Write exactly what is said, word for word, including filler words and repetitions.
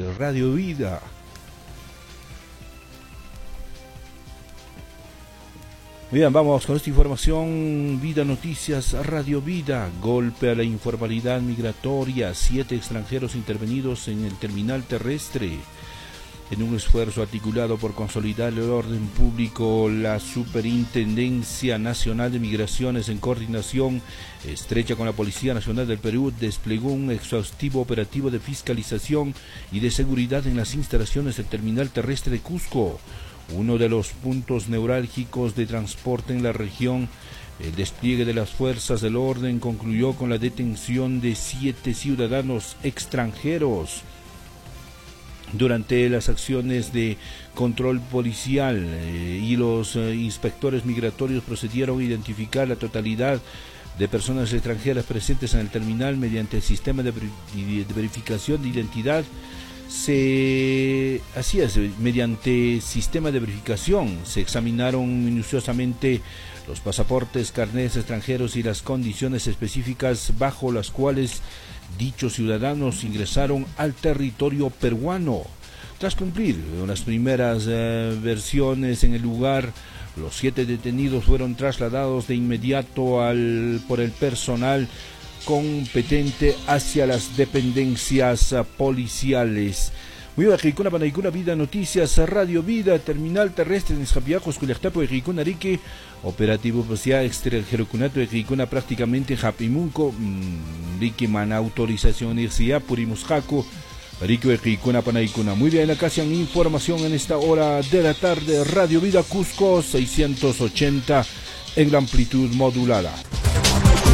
Radio Vida. Bien, vamos con esta información. Vida Noticias, Radio Vida. Golpe a la informalidad migratoria. Siete extranjeros intervenidos en el terminal terrestre. En un esfuerzo articulado por consolidar el orden público, la Superintendencia Nacional de Migraciones, en coordinación estrecha con la Policía Nacional del Perú, desplegó un exhaustivo operativo de fiscalización y de seguridad en las instalaciones del terminal terrestre de Cusco, uno de los puntos neurálgicos de transporte en la región. El despliegue de las fuerzas del orden concluyó con la detención de siete ciudadanos extranjeros. Durante las acciones de control policial eh, y los eh, inspectores migratorios procedieron a identificar la totalidad de personas extranjeras presentes en el terminal mediante el sistema de, de verificación de identidad. Se, así es, mediante sistema de verificación se examinaron minuciosamente los pasaportes, carnets extranjeros y las condiciones específicas bajo las cuales dichos ciudadanos ingresaron al territorio peruano. Tras cumplir las primeras eh, versiones en el lugar, los siete detenidos fueron trasladados de inmediato al, por el personal competente hacia las dependencias uh, policiales. Muy bien, Ricuna Panaicuna, Vida Noticias, Radio Vida, Terminal Terrestre en Escapiajos, Culectapo de Ricuna, Arique, Operativo Policial Extranjerocunato de Ricuna, prácticamente Japimunco, Rique Man, Autorización Universidad, Purimusjaco, Arique de Ricuna Panaicuna. Muy bien, acá se han información en esta hora de la tarde, Radio Vida Cusco, seiscientos ochenta en la amplitud modulada.